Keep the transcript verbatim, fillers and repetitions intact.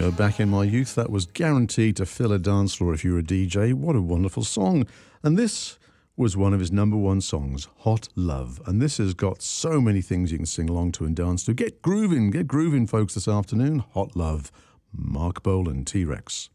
know, back in my youth, that was guaranteed to fill a dance floor if you were a D J. What a wonderful song. And this was one of his number one songs, Hot Love. And this has got so many things you can sing along to and dance to. Get grooving, get grooving, folks, this afternoon. Hot Love, Mark Bolan, T-Rex.